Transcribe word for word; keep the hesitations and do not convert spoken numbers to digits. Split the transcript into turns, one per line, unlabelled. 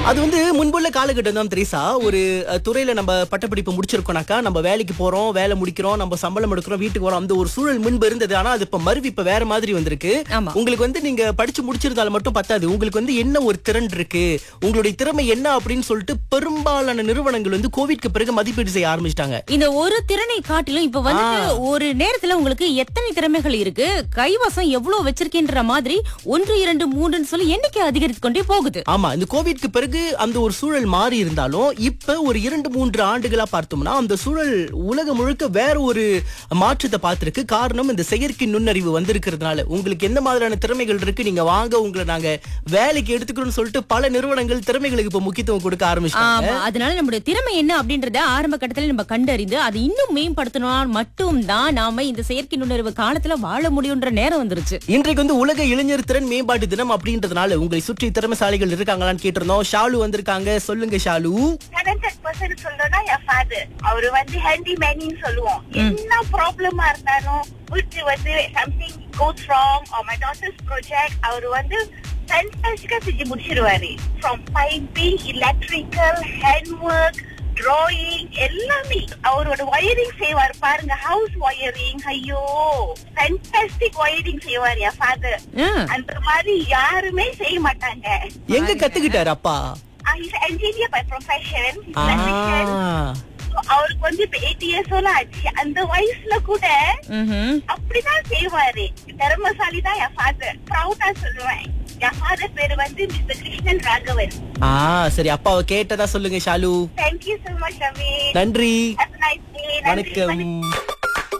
அது வந்து முன்புள்ள காலகட்டம் தான் திரேசா. ஒரு அஹ், துறையில நம்ம பட்டப்படிப்பு முடிச்சிருக்கோம்னாக்கா நம்ம வேலைக்கு போறோம், வேலை முடிக்கிறோம், நம்ம சம்பளம் எடுக்கிறோம், வீட்டுக்கு வரோம். அந்த ஒரு சூழல் முன்பு இருந்தது. ஆனா அது இப்ப மறுவி இப்ப வேற மாதிரி வந்திருக்கு.
ஆமா.
உங்களுக்கு வந்து நீங்க படிச்சு முடிச்சிருந்தாலும் மட்டும் பத்தாது. உங்களுக்கு வந்து என்ன ஒரு திறன் இருக்கு, உங்களுடைய திறமை என்ன அப்படின்னு சொல்லிட்டு பெரும்பாலான நிறுவனங்கள் வந்து கோவிட்க்கு பிறகு மதிப்பீடு செய்ய ஆரம்பிச்சிட்டாங்க.
இந்த ஒரு திறனை காட்டிலும் இப்ப வந்து ஒரு நேரத்துல உங்களுக்கு எத்தனை திறமைகள் இருக்கு, கைவசம் எவ்வளவு வச்சிருக்கின்ற மாதிரி ஒன்று இரண்டு மூன்றுன்னு சொல்லி எண்ணிக்கை அதிகரித்து கொண்டே போகுது.
ஆமா, இந்த கோவிட்க்கு பிறகு அந்த ஒரு சூழல் மாறி இருந்தாலும் இப்ப ஒரு இரண்டு மூன்று ஆண்டுகளா பார்த்தோம்னா அந்த சூழல் உலகம் முழுக்க வேற ஒரு மாற்றத்தை பார்த்திருக்கு. காரணம் இந்த செயற்கை நுண்ணறிவு வந்திருக்கிறதுனால. உங்களுக்கு எந்த மாதிரியான திறமைகள் இருக்கு, நீங்க வாங்க, உங்களை நாங்க வேலைக்கு எடுத்துக்கிறோம்னு சொல்லிட்டு பல நிறுவனங்கள் திறமைகளுக்கு இப்ப முக்கியத்துவம் கொடுக்க ஆரம்பிச்சிட்டாங்க.
ஆமா, அதனால நம்முடைய திறமை என்ன அப்படின்றத ஆரம்ப கட்டத்துல நம்ம கண்டறிந்து அதை இன்னும் மேம்படுத்தணும் மட்டும்தான் நாம இந்த செயற்கை நுண்ணறிவு காலத்துல வாழ முடியுன்ற நேரம் வந்துருச்சு.
இன்றைக்கு வந்து உலக இளைஞர் திறன் மேம்பாட்டு தினம் அப்படின்றதுனால உங்களை சுற்றி திறமைசாலிகள் இருக்காங்களான்னு கேட்டிருந்தோம். ஷாலு வந்திருக்காங்க. சொல்லுங்க ஷாலு.
talented person சொல்லணும்னா என் father. அவரு வந்து handyman ன்னு சொல்லுவோம். என்ன ப்ராப்ளமா இருந்தாலும் வீட்டு வந்து something goes wrong or my daughter's project, அவரு வந்து fantastic-ஆ செஞ்சு முடிச்சிருவாரு. From piping, electrical, handwork, drawing, எல்லாமே. அவரோட வயரிங் செய்வார் பாருங்க, ஹவுஸ் வயரிங். ஐயோ, ஃபேன்டாஸ்டிக் வயரிங் செய்வார் என் ஃபாதர். அந்த மாதிரி யாருமே செய்ய மாட்டாங்க.
எங்க கத்துக்கிட்டாரு அப்பா?
He's an engineer by profession. He's
ah.
an electrician. So, அவருக்கு வந்து இப்ப எயிட் இயர்ஸ் ஓல ஆச்சு. அந்த வயசுல கூட
ம்ஹும்.
அப்படிதான் செய்வாரு. திறமசாலி தான் என் ஃபாதர். ப்ரௌடா சொல்லுவேன். என் ஃபாதர் பேரு வந்து மிஸ்டர் கிருஷ்ணன் ராகவன்.
ஆ சரி, அப்பாவை கேட்டதா சொல்லுங்க Shalu.
Thank you so much, Avi.
நன்றி.
Have a nice day. நன்றி.
வணக்கம்.